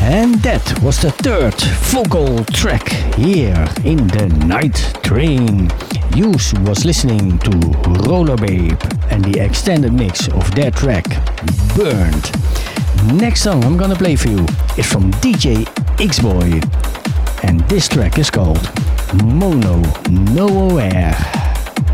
And that was the third vocal track here in the Night Train. You was listening to Roller Babe and the extended mix of their track Burned. Next song I'm gonna play for you is from DJ X-Boy, and this track is called Mono Nowhere.